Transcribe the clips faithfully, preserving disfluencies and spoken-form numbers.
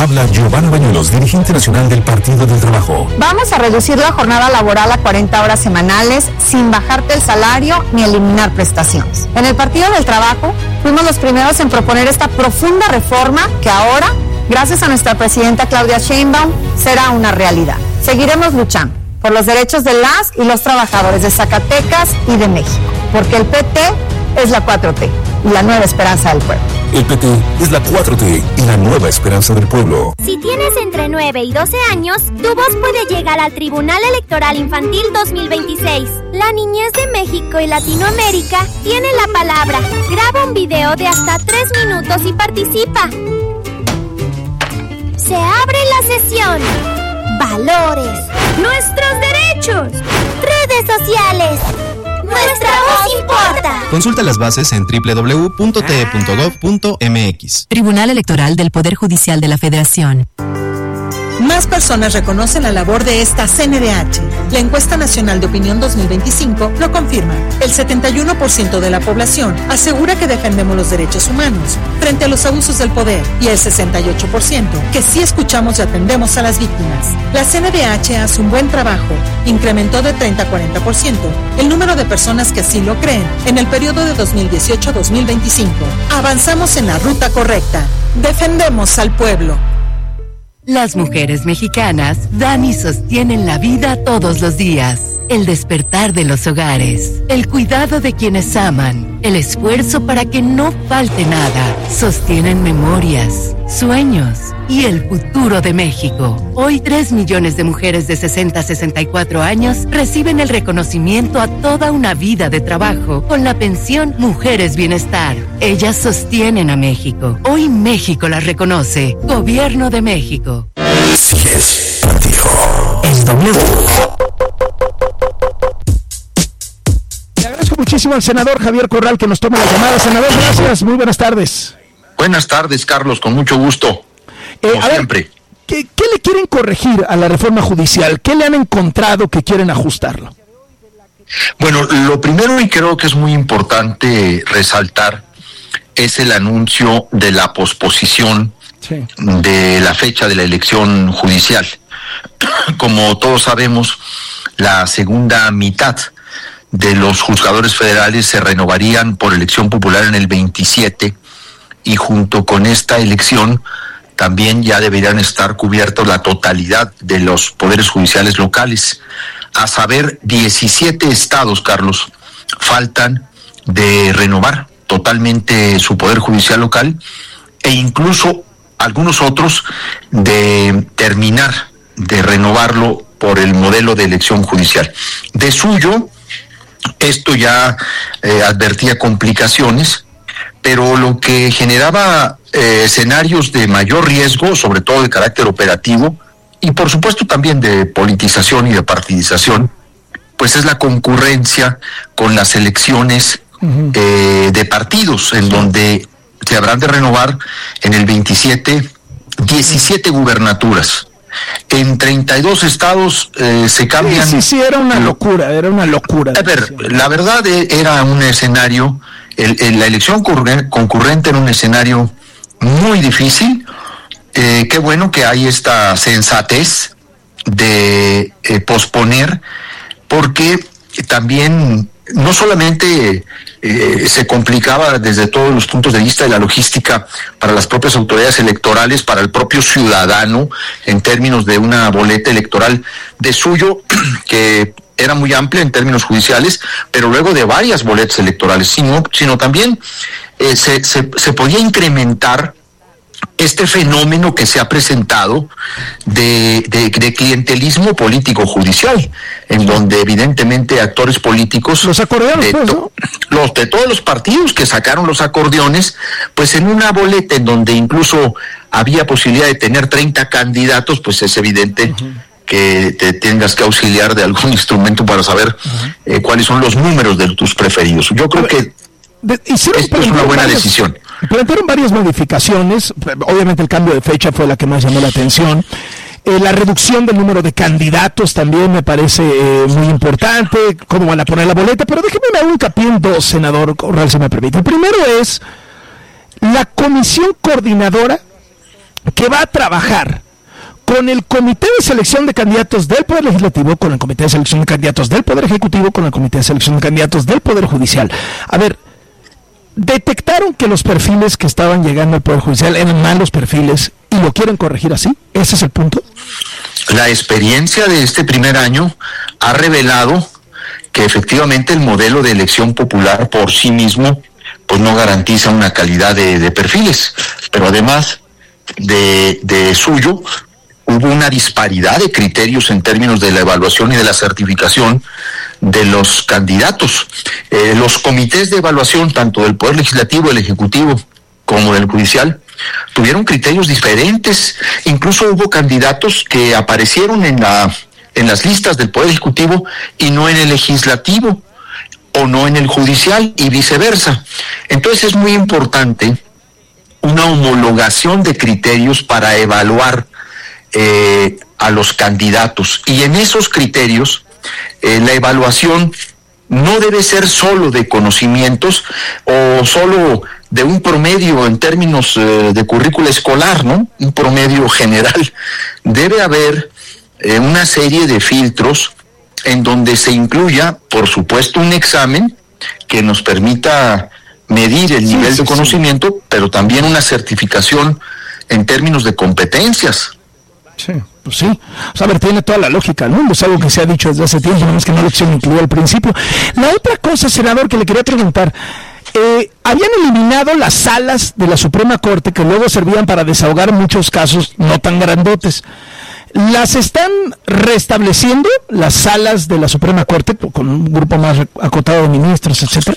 Habla Giovanna Bañuelos, dirigente nacional del Partido del Trabajo. Vamos a reducir la jornada laboral a cuarenta horas semanales sin bajarte el salario ni eliminar prestaciones. En el Partido del Trabajo fuimos los primeros en proponer esta profunda reforma que ahora, gracias a nuestra presidenta Claudia Sheinbaum, será una realidad. Seguiremos luchando por los derechos de las y los trabajadores de Zacatecas y de México, porque el P T es la cuatro T y la nueva esperanza del pueblo. El P T es la cuatro T y la nueva esperanza del pueblo. Si tienes entre nueve y doce años, tu voz puede llegar al Tribunal Electoral Infantil dos mil veintiséis. La niñez de México y Latinoamérica tiene la palabra. Graba un video de hasta tres minutos y participa. Se abre la sesión. Valores. Nuestros derechos. Redes sociales. Nuestra voz importa. Consulta las bases en doble u doble u doble u punto t e punto gov punto m x. Tribunal Electoral del Poder Judicial de la Federación. Más personas reconocen la labor de esta C N D H. La encuesta nacional de opinión dos mil veinticinco lo confirma. El setenta y uno por ciento de la población asegura que defendemos los derechos humanos frente a los abusos del poder y el sesenta y ocho por ciento que sí escuchamos y atendemos a las víctimas. La C N D H hace un buen trabajo. Incrementó de treinta a cuarenta por ciento el número de personas que así lo creen en el periodo de dos mil dieciocho a dos mil veinticinco. Avanzamos en la ruta correcta. Defendemos al pueblo. Las mujeres mexicanas dan y sostienen la vida todos los días. El despertar de los hogares, el cuidado de quienes aman, el esfuerzo para que no falte nada. Sostienen memorias, sueños y el futuro de México. Hoy tres millones de mujeres de sesenta a sesenta y cuatro años reciben el reconocimiento a toda una vida de trabajo con la pensión Mujeres Bienestar. Ellas sostienen a México. Hoy México las reconoce. Gobierno de México. Sigues contigo en W. Le agradezco muchísimo al senador Javier Corral que nos toma la llamada. Senador, gracias. Muy buenas tardes. Buenas tardes, Carlos, con mucho gusto. Eh, como siempre. Ver, ¿qué, ¿Qué le quieren corregir a la reforma judicial? ¿Qué le han encontrado que quieren ajustarlo? Bueno, lo primero, y creo que es muy importante resaltar, es el anuncio de la posposición sí. de la fecha de la elección judicial. Como todos sabemos, la segunda mitad de los juzgadores federales se renovarían por elección popular en el veintisiete, y junto con esta elección también ya deberían estar cubiertos la totalidad de los poderes judiciales locales. A saber, diecisiete estados, Carlos, faltan de renovar totalmente su poder judicial local, e incluso algunos otros de terminar de renovarlo por el modelo de elección judicial. De suyo, esto ya eh, advertía complicaciones, pero lo que generaba eh, escenarios de mayor riesgo, sobre todo de carácter operativo, y por supuesto también de politización y de partidización, pues es la concurrencia con las elecciones uh-huh. eh, de partidos, en donde se habrán de renovar en el veintisiete, diecisiete gubernaturas. En treinta y dos estados eh, se cambian... Sí, sí, sí, era una locura, era una locura. A ver, la verdad era un escenario, el, el, la elección concurrente era un escenario muy difícil. Eh, qué bueno que hay esta sensatez de eh, posponer, porque también no solamente eh, se complicaba desde todos los puntos de vista de la logística para las propias autoridades electorales, para el propio ciudadano, en términos de una boleta electoral de suyo, que era muy amplia en términos judiciales, pero luego de varias boletas electorales, sino, sino también eh, se, se, se podía incrementar este fenómeno que se ha presentado de, de, de clientelismo político judicial, en donde evidentemente actores políticos, los acordeones, de, pues, to, ¿no? los de todos los partidos que sacaron los acordeones, pues en una boleta en donde incluso había posibilidad de tener treinta candidatos, pues es evidente uh-huh. que te tengas que auxiliar de algún instrumento para saber uh-huh. eh, cuáles son los números de tus preferidos. Yo creo que de, hicieron, esto es una buena varias, decisión. Plantearon varias modificaciones, obviamente el cambio de fecha fue la que más llamó la atención. Eh, la reducción del número de candidatos también me parece eh, muy importante, cómo van a poner la boleta, pero déjeme dar un hincapié en dos, senador Corral, si me permite. El primero es la comisión coordinadora que va a trabajar con el Comité de Selección de Candidatos del Poder Legislativo, con el Comité de Selección de Candidatos del Poder Ejecutivo, con el Comité de Selección de Candidatos del Poder Judicial. A ver, detectaron que los perfiles que estaban llegando al Poder Judicial eran malos perfiles y lo quieren corregir así. ¿Ese es el punto? La experiencia de este primer año ha revelado que efectivamente el modelo de elección popular por sí mismo pues no garantiza una calidad de, de perfiles, pero además de, de suyo hubo una disparidad de criterios en términos de la evaluación y de la certificación de los candidatos. Eh, los comités de evaluación, tanto del Poder Legislativo, el Ejecutivo, como del Judicial, tuvieron criterios diferentes. Incluso hubo candidatos que aparecieron en la en las listas del Poder Ejecutivo y no en el Legislativo, o no en el Judicial, y viceversa. Entonces es muy importante una homologación de criterios para evaluar eh, a los candidatos, y en esos criterios eh, la evaluación no debe ser solo de conocimientos o solo de un promedio en términos eh, de currícula escolar, ¿no? Un promedio general. Debe haber eh, una serie de filtros en donde se incluya, por supuesto, un examen que nos permita medir el nivel sí, sí, de conocimiento, sí. pero también una certificación en términos de competencias. Sí, pues sí. O sea, a ver, tiene toda la lógica, ¿no? Es algo que se ha dicho desde hace tiempo, nada más que no lo se incluyó al principio. La otra cosa, senador, que le quería preguntar, eh, habían eliminado las salas de la Suprema Corte que luego servían para desahogar muchos casos no tan grandotes. ¿Las están restableciendo las salas de la Suprema Corte con un grupo más acotado de ministros, etcétera?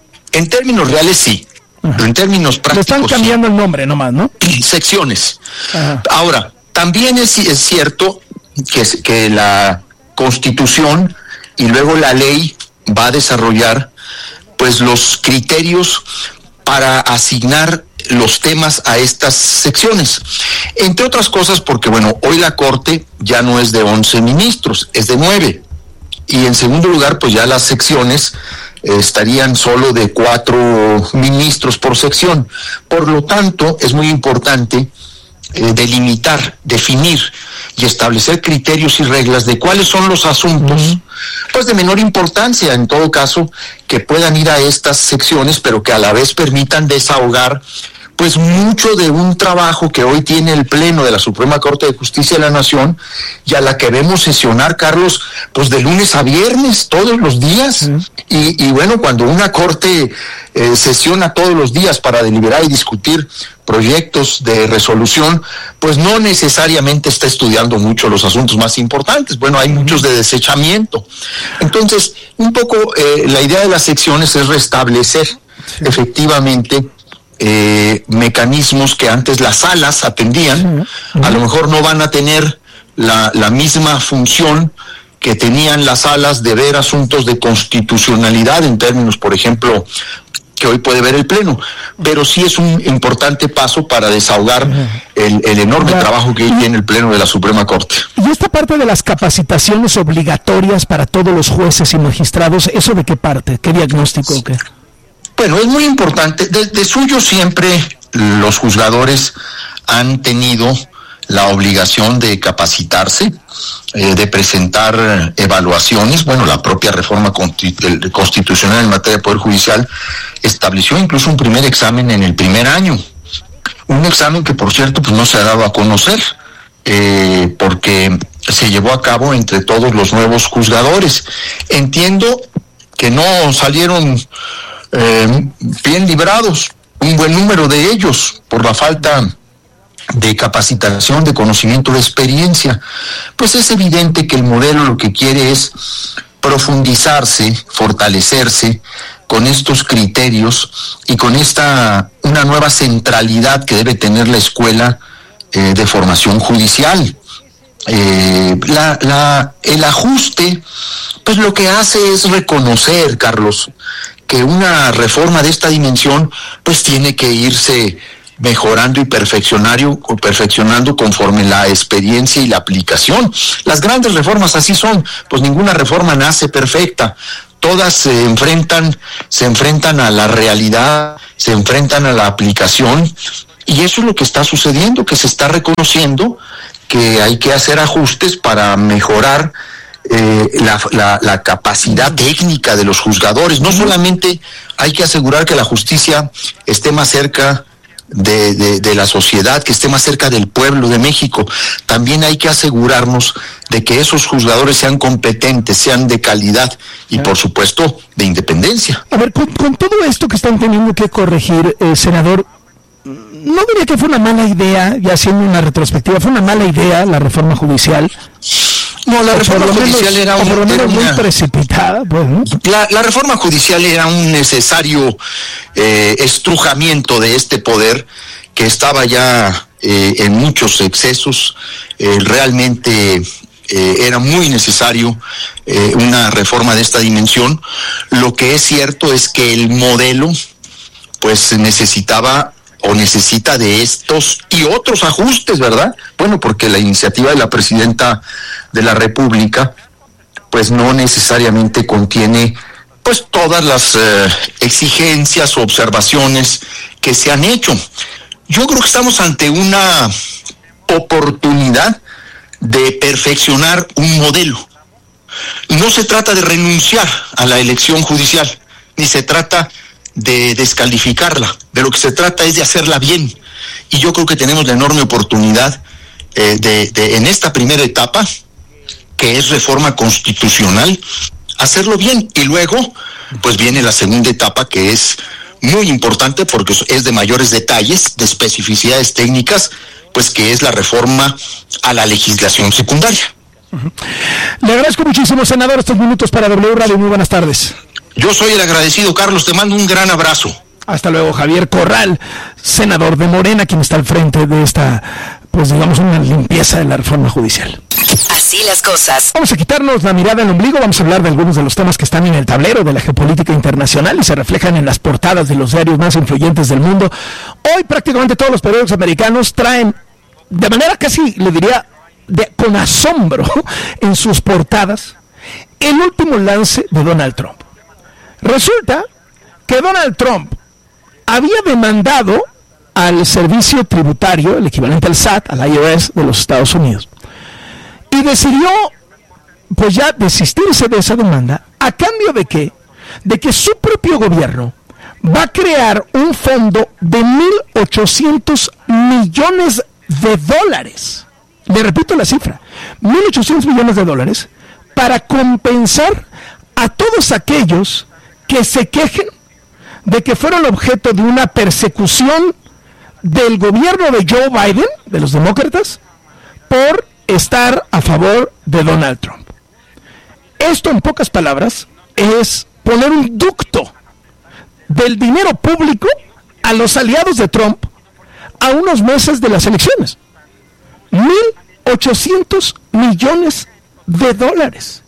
En términos reales, sí. Ajá. En términos prácticos, le están cambiando sí. el nombre nomás, ¿no? Secciones. Ajá. Ahora, también es, es cierto que, que la Constitución y luego la ley va a desarrollar pues los criterios para asignar los temas a estas secciones, entre otras cosas porque, bueno, hoy la Corte ya no es de once ministros, es de nueve, y en segundo lugar, pues ya las secciones eh, estarían solo de cuatro ministros por sección. Por lo tanto, es muy importante eh, delimitar, definir y establecer criterios y reglas de cuáles son los asuntos, uh-huh. pues de menor importancia, en todo caso, que puedan ir a estas secciones, pero que a la vez permitan desahogar pues mucho de un trabajo que hoy tiene el Pleno de la Suprema Corte de Justicia de la Nación, y a la que vemos sesionar, Carlos, pues de lunes a viernes, todos los días. Sí. Y, y bueno, cuando una Corte eh, sesiona todos los días para deliberar y discutir proyectos de resolución, pues no necesariamente está estudiando mucho los asuntos más importantes. Bueno, hay muchos de desechamiento. Entonces, un poco eh, la idea de las secciones es restablecer sí. efectivamente Eh, mecanismos que antes las salas atendían. Uh-huh. A lo mejor no van a tener la, la misma función que tenían las salas de ver asuntos de constitucionalidad en términos, por ejemplo, que hoy puede ver el Pleno, pero sí es un importante paso para desahogar uh-huh. el, el enorme claro. trabajo que hoy tiene el Pleno de la Suprema Corte. Y esta parte de las capacitaciones obligatorias para todos los jueces y magistrados, ¿eso de qué parte? ¿Qué diagnóstico o qué? Bueno, es muy importante. Desde suyo siempre los juzgadores han tenido la obligación de capacitarse, eh, de presentar evaluaciones. Bueno, la propia reforma constitucional en materia de Poder Judicial estableció incluso un primer examen en el primer año. Un examen que, por cierto, pues no se ha dado a conocer, eh, porque se llevó a cabo entre todos los nuevos juzgadores. Entiendo que no salieron Eh, bien librados, un buen número de ellos, por la falta de capacitación, de conocimiento, de experiencia. Pues es evidente que el modelo lo que quiere es profundizarse, fortalecerse con estos criterios y con esta una nueva centralidad que debe tener la escuela eh, de formación judicial. Eh, la, la, el ajuste, pues lo que hace es reconocer, Carlos, que una reforma de esta dimensión pues tiene que irse mejorando y perfeccionando, perfeccionando conforme la experiencia y la aplicación. Las grandes reformas así son, pues ninguna reforma nace perfecta. Todas se enfrentan, se enfrentan a la realidad, se enfrentan a la aplicación, Y eso es lo que está sucediendo, que se está reconociendo que hay que hacer ajustes para mejorar eh, la, la, la capacidad técnica de los juzgadores. No solamente hay que asegurar que la justicia esté más cerca de, de, de la sociedad, que esté más cerca del pueblo de México, también hay que asegurarnos de que esos juzgadores sean competentes, sean de calidad y, por supuesto, de independencia. A ver, con, con todo esto que están teniendo que corregir, eh, senador, no diría que fue una mala idea, ya haciendo una retrospectiva, fue una mala idea la reforma judicial. No, la o reforma por lo judicial menos, era, un, por lo menos era muy una, precipitada. Pues, ¿no? la, la reforma judicial era un necesario eh, estrujamiento de este poder que estaba ya eh, en muchos excesos. Eh, realmente eh, era muy necesario eh, una reforma de esta dimensión. Lo que es cierto es que el modelo pues necesitaba o necesita de estos y otros ajustes, ¿verdad? Bueno, porque la iniciativa de la presidenta de la República pues no necesariamente contiene pues todas las eh, exigencias o observaciones que se han hecho. Yo creo que estamos ante una oportunidad de perfeccionar un modelo. No se trata de renunciar a la elección judicial, ni se trata de descalificarla, de lo que se trata es de hacerla bien, y yo creo que tenemos la enorme oportunidad eh, de, de en esta primera etapa, que es reforma constitucional, hacerlo bien, y luego pues viene la segunda etapa, que es muy importante porque es de mayores detalles, de especificidades técnicas, pues que es la reforma a la legislación secundaria. Uh-huh. Le agradezco muchísimo, senador, estos minutos para W Radio. Muy buenas tardes. Yo soy el agradecido, Carlos, te mando un gran abrazo. Hasta luego. Javier Corral, senador de Morena, quien está al frente de esta, pues digamos, una limpieza de la reforma judicial. Así las cosas. Vamos a quitarnos la mirada del ombligo, vamos a hablar de algunos de los temas que están en el tablero de la geopolítica internacional y se reflejan en las portadas de los diarios más influyentes del mundo. Hoy prácticamente todos los periódicos americanos traen, de manera casi, le diría, de, con asombro, en sus portadas, el último lance de Donald Trump. Resulta que Donald Trump había demandado al servicio tributario, el equivalente al S A T, al I R S de los Estados Unidos, y decidió pues ya desistirse de esa demanda. ¿A cambio de qué? De que su propio gobierno va a crear un fondo de mil ochocientos millones de dólares. Le repito la cifra, mil ochocientos millones de dólares para compensar a todos aquellos que se quejen de que fueron objeto de una persecución del gobierno de Joe Biden, de los demócratas, por estar a favor de Donald Trump. Esto, en pocas palabras, es poner un ducto del dinero público a los aliados de Trump a unos meses de las elecciones. mil ochocientos millones de dólares.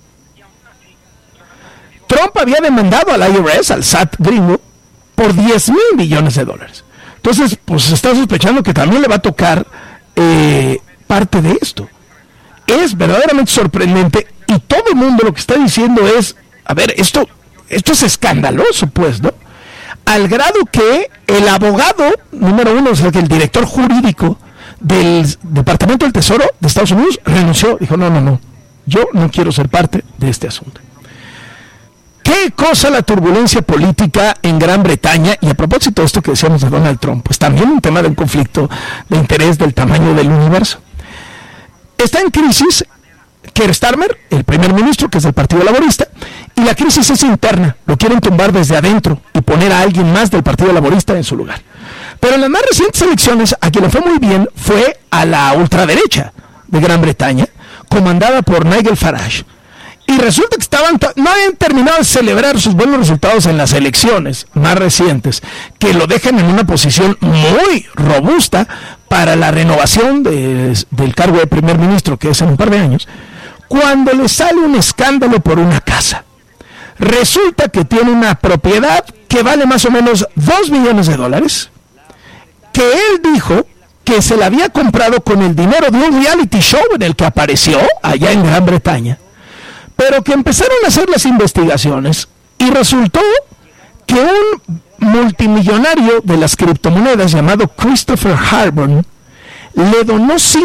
Trump había demandado al I R S, al S A T gringo, por diez mil millones de dólares. Entonces, pues se está sospechando que también le va a tocar eh, parte de esto. Es verdaderamente sorprendente y todo el mundo lo que está diciendo es, a ver, esto, esto es escandaloso, pues, ¿no? Al grado que el abogado, número uno, o sea, que el director jurídico del Departamento del Tesoro de Estados Unidos renunció, dijo, no, no, no, yo no quiero ser parte de este asunto. ¿Qué cosa la turbulencia política en Gran Bretaña? Y a propósito de esto que decíamos de Donald Trump, pues también un tema de un conflicto de interés del tamaño del universo. Está en crisis Keir Starmer, el primer ministro, que es del Partido Laborista, y la crisis es interna, lo quieren tumbar desde adentro y poner a alguien más del Partido Laborista en su lugar. Pero en las más recientes elecciones, a quien le fue muy bien fue a la ultraderecha de Gran Bretaña, comandada por Nigel Farage. Y resulta que estaban no habían terminado de celebrar sus buenos resultados en las elecciones más recientes, que lo dejan en una posición muy robusta para la renovación de, del cargo de primer ministro, que es en un par de años, cuando le sale un escándalo por una casa. Resulta que tiene una propiedad que vale más o menos dos millones de dólares, que él dijo que se la había comprado con el dinero de un reality show en el que apareció allá en Gran Bretaña, pero que empezaron a hacer las investigaciones y resultó que un multimillonario de las criptomonedas llamado Christopher Harbon le donó